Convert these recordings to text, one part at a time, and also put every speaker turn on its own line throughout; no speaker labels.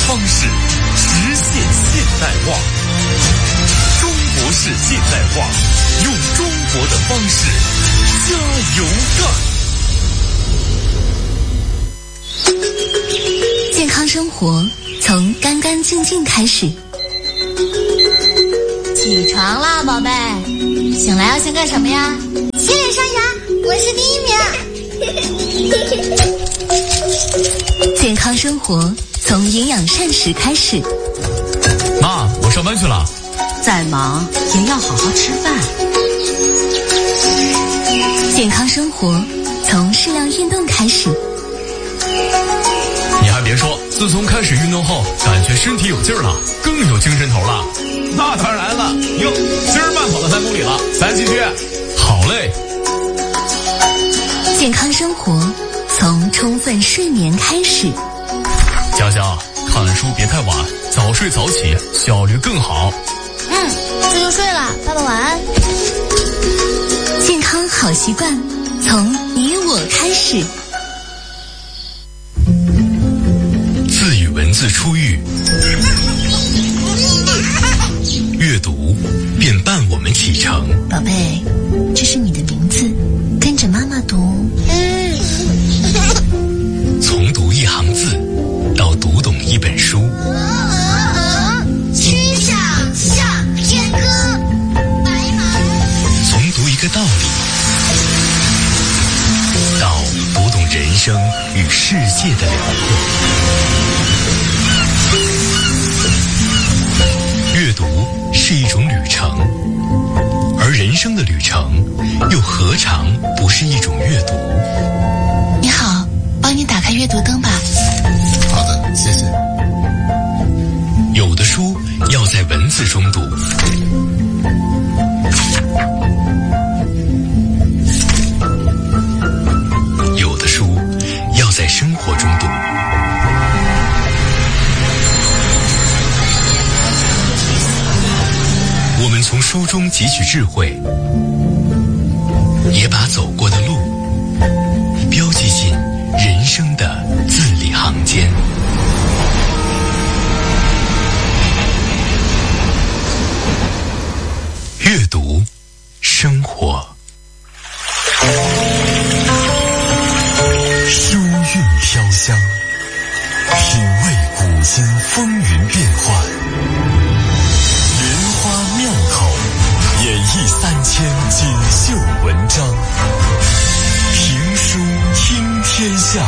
方式实现现代化。中国式现代化，用中国的方式加油干。
健康生活从干干净净开始。
起床啦，宝贝！醒来要先干什么呀？
洗脸刷牙，我是第一名。
健康生活从营养膳食开始。
妈，我上班去了。
再忙也要好好吃饭。
健康生活从适量运动开始。
你还别说，自从开始运动后，感觉身体有劲儿了，更有精神头了。
那当然了，哟，今儿慢跑了3公里了，咱继续。
好嘞。
健康生活从充分睡眠开始。
佳佳，看书别太晚，早睡早起，效率更好。
这就睡了，爸爸晚安。
健康好习惯从你我开始。
自与文字初遇，阅读便伴我们启程。
宝贝，这是你的名字，跟着妈妈读。
从读一行字到读懂一本书，
曲项向天歌，白马。
从读一个道理到读懂人生与世界的辽阔。阅读是一种旅程，而人生的旅程又何尝不是一种阅读？
你好，帮你打开阅读灯吧。
好的，谢谢。
有的书要在文字中读，有的书要在生活中读。我们从书中汲取智慧，也把走过的路标记进人生的字里行间。阅读生活，
书韵飘香，品味古今风云变幻，莲花妙口，演绎3000锦绣文章，评书听天下。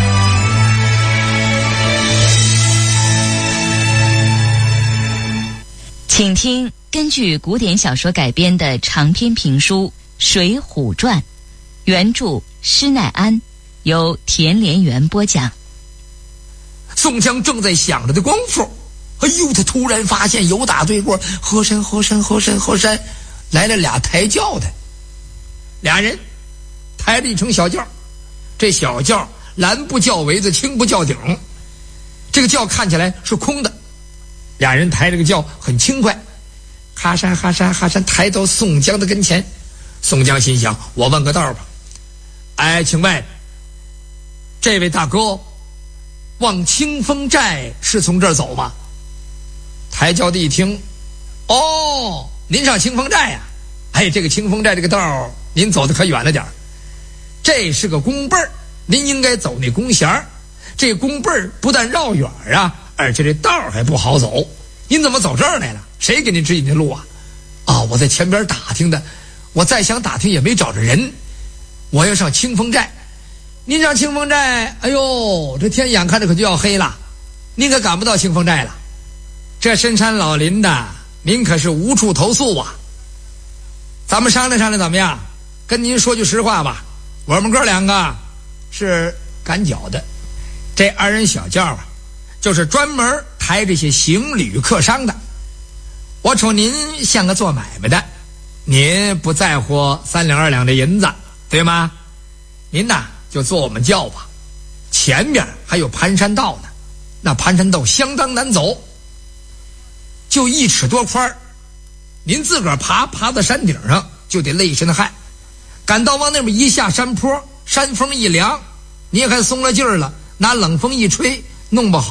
请听根据古典小说改编的长篇评书《水浒传》，原著施耐庵，由田连元播讲。
宋江正在想着的功夫，哎呦，他突然发现有打对过后山来了俩抬轿的，俩人抬着一乘小轿，这小轿蓝布轿围子，青布轿顶，这个轿看起来是空的，俩人抬这个轿很轻快，哈山抬到宋江的跟前。宋江心想，我问个道吧，哎，请问这位大哥往清风寨是从这儿走吗？抬轿的一听，哦，您上清风寨呀？哎，这个清风寨这个道您走的可远了点，这是个宫背儿，您应该走那宫弦儿。这宫背儿不但绕远啊，而且这道还不好走，您怎么走这儿来了？谁给您指引的路啊？啊，我在前边打听的，我再想打听也没找着人，我要上清风寨。您上清风寨，哎呦，这天眼看着可就要黑了，您可赶不到清风寨了。这深山老林的，您可是无处投宿啊。咱们商量商量怎么样？跟您说句实话吧，我们哥两个是赶脚的，这2人小轿啊，就是专门抬这些行旅客商的。我瞅您像个做买卖的，您不在乎3两2两的银子，对吗？您呐就坐我们轿吧，前面还有盘山道呢，那盘山道相当难走，就1尺多宽，您自个儿爬到山顶上就得累身汗，赶到往那边一下山坡，山风一凉，您还松了劲儿了，拿冷风一吹，弄不好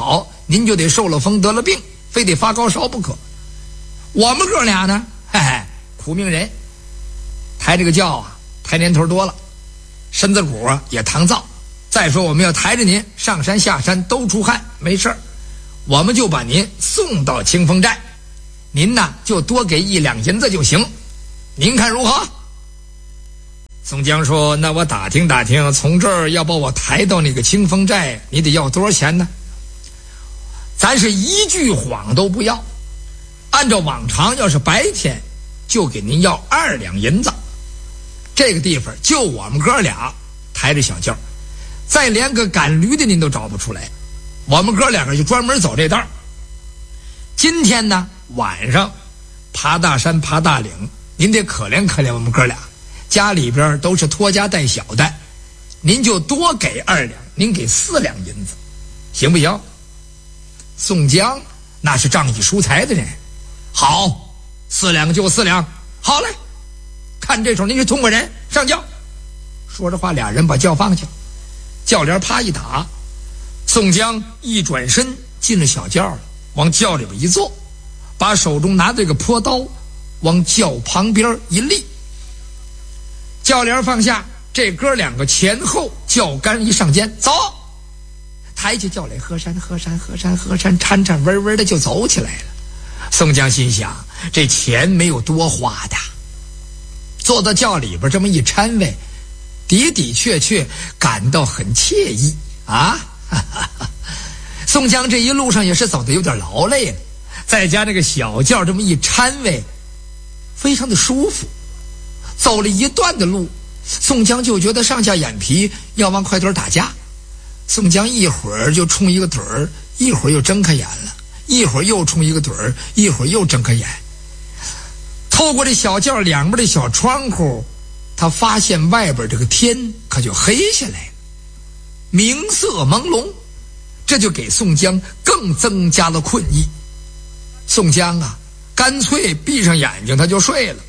您就得受了风得了病，非得发高烧不可。我们哥俩呢，嘿嘿，苦命人，抬这个轿啊，抬年头多了，身子骨啊也糖燥。再说我们要抬着您上山下山都出汗，没事儿，我们就把您送到清风寨，您呢就多给1两银子就行，您看如何？宋江说：“那我打听打听，从这儿要把我抬到那个清风寨，你得要多少钱呢？”咱是一句谎都不要，按照往常，要是白天就给您要2两银子。这个地方就我们哥俩抬着小轿，再连个赶驴的您都找不出来，我们哥两个就专门走这道。今天呢晚上爬大山爬大岭，您得可怜可怜我们哥俩，家里边都是拖家带小的，您就多给2两，您给4两银子，行不行？宋江那是仗义疏财的人，好，4两就4两，好嘞，看这手您是通过人，上轿。说着话，俩人把轿放下，轿帘啪一打，宋江一转身进了小轿了，往轿里边一坐，把手中拿这个坡刀往轿旁边一立，轿帘放下，这哥两个前后轿杆一上肩，走，抬起轿来，河山河山河山河山，颤颤巍巍的就走起来了。宋江心想，这钱没有多花的，坐到轿里边这么一搀位，的的确确感到很惬意啊！宋江这一路上也是走得有点劳累了，再加那个小轿这么一搀位，非常的舒服。走了一段的路，宋江就觉得上下眼皮要往快腿打架。宋江一会儿就冲一个盹儿，一会儿又睁开眼了，一会儿又冲一个盹儿，一会儿又睁开眼。透过这小轿两边的小窗户，他发现外边这个天可就黑下来了，明色朦胧，这就给宋江更增加了困意。宋江啊，干脆闭上眼睛他就睡了。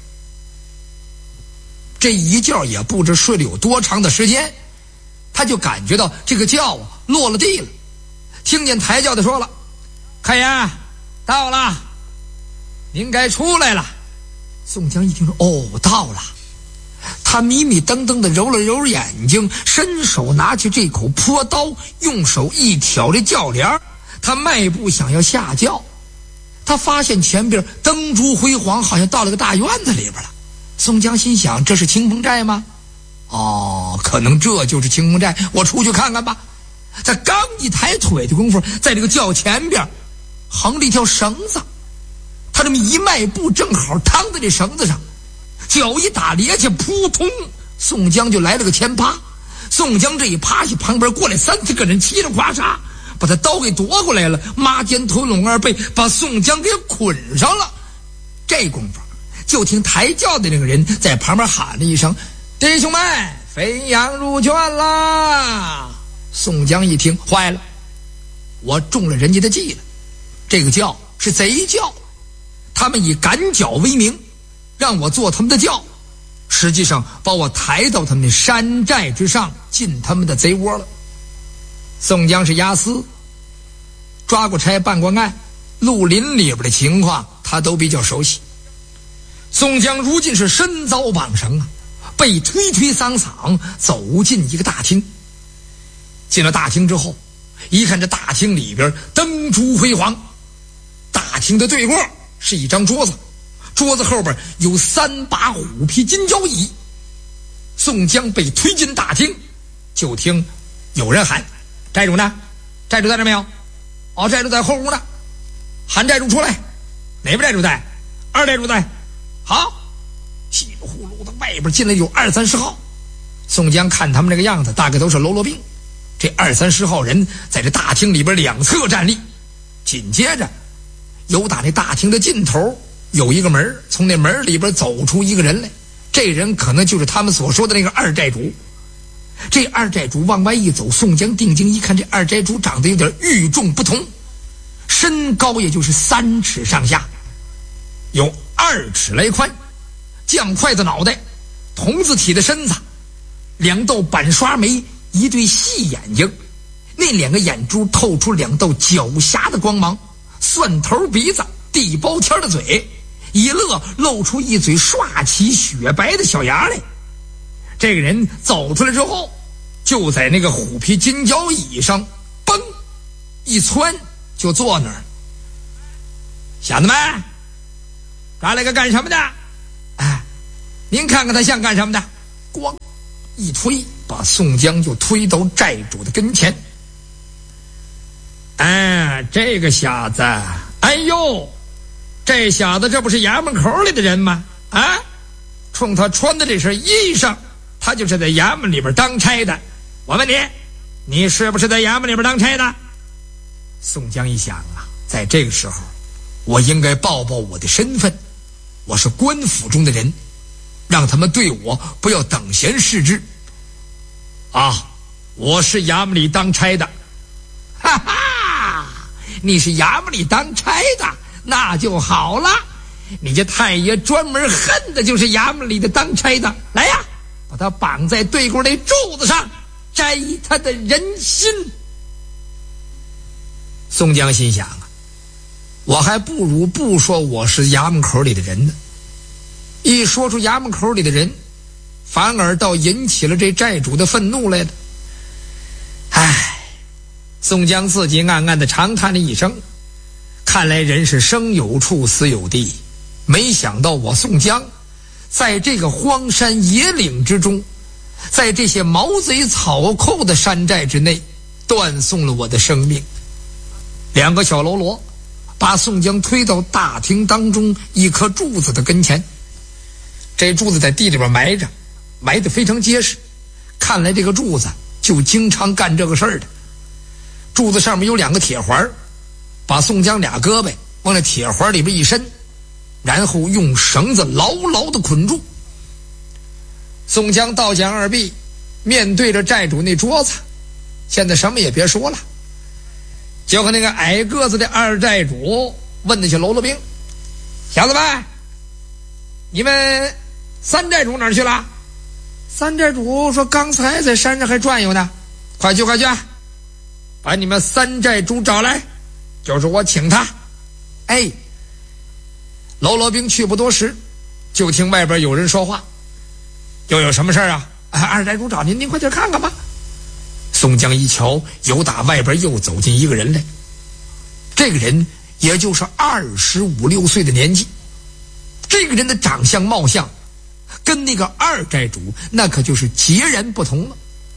这一觉也不知睡了有多长的时间，他就感觉到这个轿啊落了地了，听见抬轿的说了：“开爷到了，您该出来了。”宋江一听说哦到了，他迷迷瞪瞪的揉了揉眼睛，伸手拿起这口坡刀，用手一挑这轿帘，他迈步想要下轿，他发现前边灯烛辉煌，好像到了个大院子里边了。宋江心想，这是清风寨吗？哦，可能这就是清风寨，我出去看看吧。他刚一抬腿的功夫，在这个轿前边横了一条绳子，他这么一迈步，正好趟在这绳子上，脚一打趔趄，扑通，宋江就来了个前趴。宋江这一趴下，旁边过来3、4个人，嘁哩呱嚓把他刀给夺过来了，抹肩吞拢二背，把宋江给捆上了。这功夫就听抬轿的那个人在旁边喊了一声：“弟兄们，飞羊入圈啦！”宋江一听，坏了，我中了人家的计了。这个轿是贼轿，他们以赶脚为名，让我坐他们的轿，实际上把我抬到他们的山寨之上，进他们的贼窝了。宋江是押司，抓过差办过案，绿林里边的情况他都比较熟悉。宋江如今是身遭绑绳啊，被推推搡搡走进一个大厅。进了大厅之后，一看这大厅里边灯烛辉煌，大厅的对过是一张桌子，桌子后边有3把虎皮金交椅。宋江被推进大厅，就听有人喊：“寨主呢？寨主在这没有？”“哦，寨主在后屋呢。”“喊寨主出来。”“哪位寨主在？”“二寨主在。”“好。”稀里呼噜的外边进来有20、30号。宋江看他们这个样子，大概都是喽啰兵。这20、30号人在这大厅里边两侧站立，紧接着有打那大厅的尽头有一个门，从那门里边走出一个人来，这人可能就是他们所说的那个二寨主。这二寨主往外一走，宋江定睛一看，这二寨主长得有点与众不同，身高也就是3尺上下，有2尺来宽，酱块的脑袋，童子体的身子，2道板刷眉，一对细眼睛， 那两个眼珠透出两道狡黠的光芒，蒜头鼻子，地包天的嘴，一乐露出一嘴刷起雪白的小牙来。这个人走出来之后，就在那个虎皮金交椅上嘣一窜就坐那儿。小子们，这来个干什么的？哎，您看看他像干什么的？咣一推，把宋江就推到寨主的跟前。哎，这个小子，哎呦，这小子这不是衙门口里的人吗？啊，冲他穿的这身衣裳，他就是在衙门里边当差的。我问你，你是不是在衙门里边当差的？宋江一想啊，在这个时候我应该报报我的身份，我是官府中的人，让他们对我不要等闲视之。啊，我是衙门里当差的。哈哈，你是衙门里当差的，那就好了。你这太爷专门恨的就是衙门里的当差的。来呀，把他绑在对过那柱子上，摘他的人心。宋江心想啊，我还不如不说我是衙门口里的人呢。一说出衙门口里的人，反而倒引起了这寨主的愤怒来了。唉，宋江自己暗暗的长叹了一声，看来人是生有处死有地，没想到我宋江在这个荒山野岭之中，在这些毛贼草寇的山寨之内，断送了我的生命。两个小喽啰把宋江推到大厅当中一棵柱子的跟前，这柱子在地里边埋着，埋得非常结实，看来这个柱子就经常干这个事儿的。柱子上面有两个铁环，把宋江俩胳膊往那铁环里边一伸，然后用绳子牢牢地捆住。宋江倒讲二臂，面对着寨主那桌子，现在什么也别说了，就和那个矮个子的二寨主问那些喽啰兵：小子们，你们三寨主哪儿去了？三寨主说刚才在山上还转悠呢。快去快去，把你们三寨主找来，就是我请他。哎，喽啰兵去不多时，就听外边有人说话：又有什么事啊？二寨主找您，您快点看看吧。宋江一瞧，由打外边又走进一个人来，这个人也就是25、26岁的年纪。这个人的长相貌相跟那个二寨主那可就是截然不同了。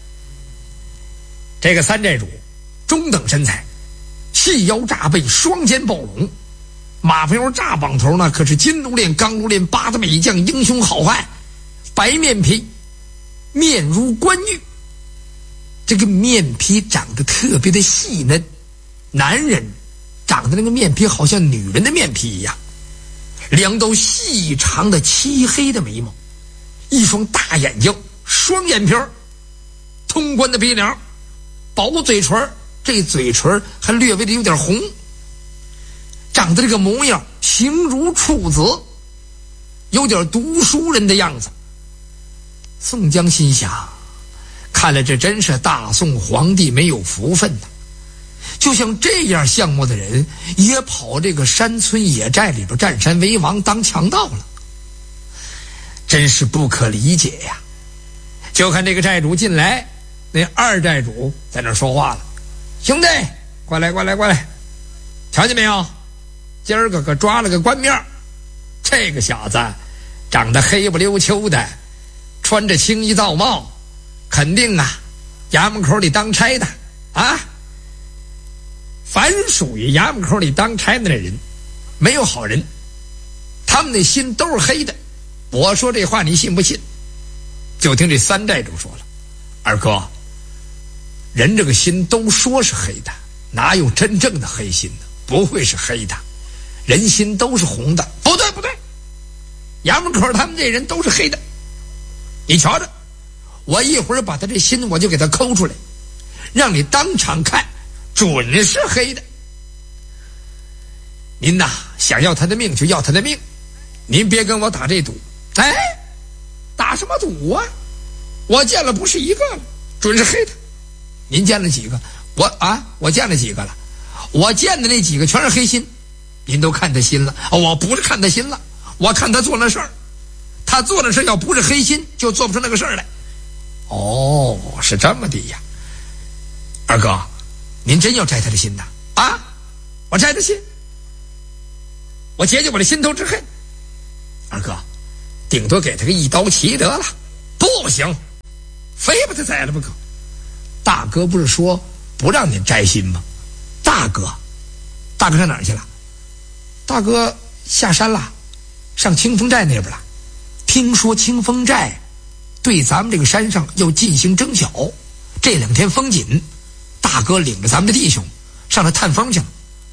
这个三寨主中等身材，细腰炸背，双肩抱拢，马蜂腰炸膀头，那可是金如链钢如链，八字美将，英雄好汉，白面皮，面如冠玉。这个面皮长得特别的细嫩，男人长得那个面皮好像女人的面皮一样，两道细长的漆黑的眉毛，一双大眼睛，双眼皮，通关的鼻梁，薄嘴唇，这嘴唇还略微的有点红，长得这个模样形如处子，有点读书人的样子。宋江心想，看来这真是大宋皇帝没有福分呐！就像这样相貌的人，也跑这个山村野寨里边占山为王当强盗了，真是不可理解呀！就看这个寨主进来，那二寨主在那说话了：兄弟，过来过来过来，瞧见没有？今儿个可抓了个官面，这个小子长得黑不溜秋的，穿着青衣皂帽，肯定啊衙门口里当差的啊。凡属于衙门口里当差的人，没有好人，他们的心都是黑的。我说这话你信不信？就听这三寨主说了：二哥，人这个心都说是黑的，哪有真正的黑心呢？不会是黑的，人心都是红的。不对不对，衙门口他们这人都是黑的。你瞧着，我一会儿把他这心我就给他抠出来，让你当场看，准是黑的。您呐，想要他的命就要他的命，您别跟我打这赌。哎，打什么赌啊？我见了不是一个了，准是黑的。您见了几个？ 我见了几个了，我见的那几个全是黑心，您都看他心了。我不是看他心了，我看他做那事儿，他做那事儿要不是黑心，就做不出那个事儿来。哦，是这么的呀，二哥，您真要摘他的心呐？我摘他心，我解我的心头之恨。二哥，顶多给他个一刀齐得了。不行，非把他宰了不可。大哥不是说不让您摘心吗？大哥上哪儿去了？大哥下山了，上清风寨那边了。听说清风寨对咱们这个山上要进行征剿，这2天风紧，大哥领着咱们的弟兄上那探风去了。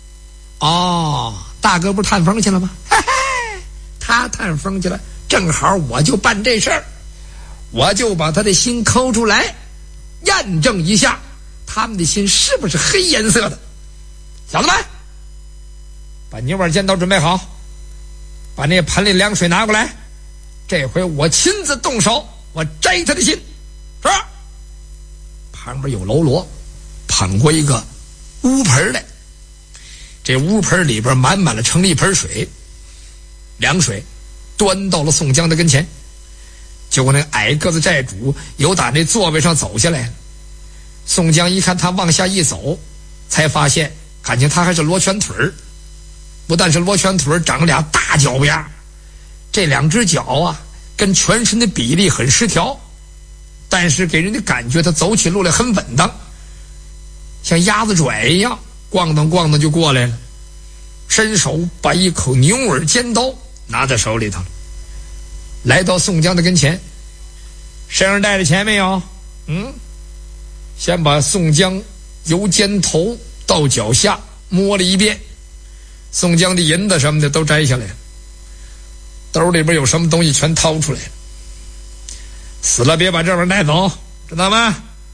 大哥不是探风去了吗？嘿嘿，他探风去了，正好我就办这事儿，我就把他的心抠出来，验证一下他们的心是不是黑颜色的。小子们，把牛耳尖刀准备好，把那盆里凉水拿过来，这回我亲自动手，我摘他的心。是。旁边有喽啰捧过一个乌盆来，这乌盆里边满了盛了一盆水，凉水端到了宋江的跟前。结果那矮个子寨主由打那座位上走下来了，宋江一看他往下一走，才发现感情他还是罗圈腿儿，不但是罗圈腿儿，长俩大脚丫，这2只脚跟全身的比例很失调，但是给人的感觉他走起路来很稳当，像鸭子拽一样，咣当咣当就过来了，伸手把一口牛耳尖刀拿在手里头了，来到宋江的跟前。身上带着钱没有？先把宋江由肩头到脚下摸了一遍，宋江的银子什么的都摘下来了，兜里边有什么东西全掏出来了。死了别把这边带走，知道吗？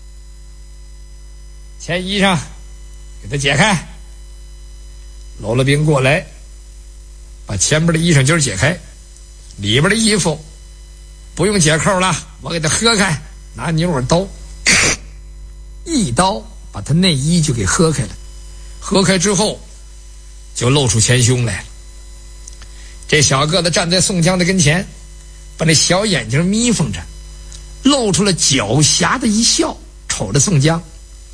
前衣裳给他解开。搂了兵过来，把前边的衣裳襟解开，里边的衣服不用解扣了，我给他喝开，拿牛耳刀一刀把他内衣就给喝开了。喝开之后就露出前胸来了。这小个子站在宋江的跟前，把那小眼睛眯缝着，露出了狡黠的一笑，瞅着宋江。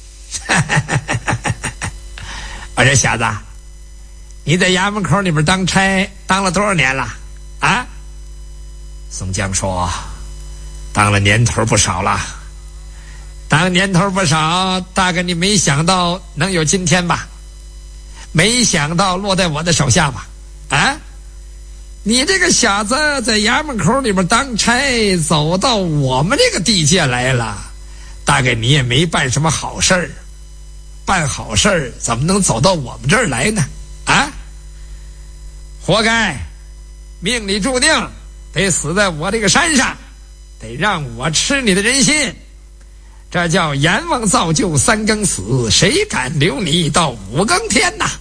我说小子，你在衙门口里边当差当了多少年了啊？宋江说，当了年头不少了。当年头不少，大概你没想到能有今天吧？没想到落在我的手下吧？你这个小子在衙门口里边当差，走到我们这个地界来了，大概你也没办什么好事儿。办好事儿怎么能走到我们这儿来呢？活该，命里注定得死在我这个山上，得让我吃你的人心。这叫阎王造就3更死，谁敢留你到5更天呐？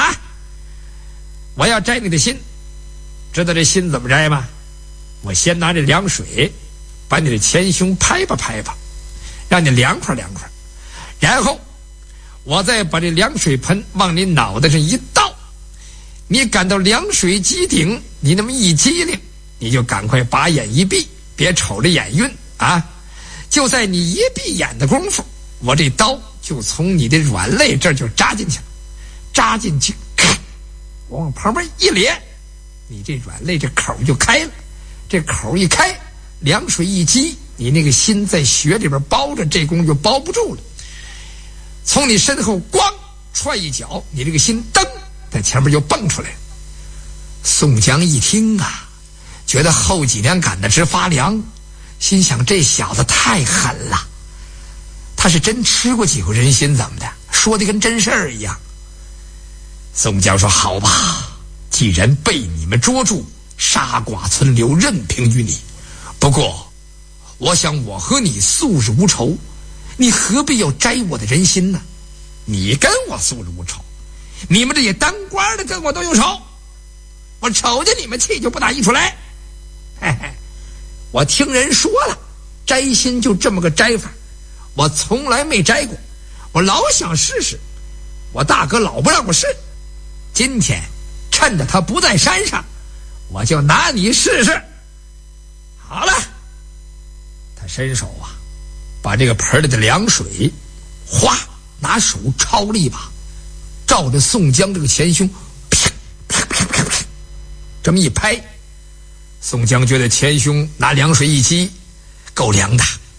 我要摘你的心，知道这心怎么摘吗？我先拿这凉水把你的前胸拍吧拍吧，让你凉快凉快，然后我再把这凉水盆往你脑袋上一倒，你感到凉水击顶，你那么一激灵，你就赶快把眼一闭，别瞅着眼晕就在你一闭眼的功夫，我这刀就从你的软肋这儿就扎进去了，扎进去，我往旁边一咧，你这软肋这口就开了，这口一开，凉水一激，你那个心在血里边包着，这功夫就包不住了。从你身后咣踹一脚，你这个心噔在前面就蹦出来了。宋江一听觉得后脊梁感得直发凉，心想这小子太狠了，他是真吃过几回人心怎么的，说的跟真事儿一样。宋江说，好吧，既然被你们捉住，杀剐存留任凭于你，不过我想我和你素日无仇，你何必要摘我的人心呢？你跟我素日无仇，你们这些当官的跟我都有仇，我瞅见你们气就不打一处来。嘿嘿，我听人说了，摘心就这么个摘法，我从来没摘过， 我老想试试，我大哥老不让我试，今天趁着他不在山上，我就拿你试试。好了，他伸手啊，把这个盆里的凉水哗拿手抄了一把，照着宋江这个前胸啪啪啪啪啪这么一拍，宋江觉得前胸拿凉水一激，够凉的，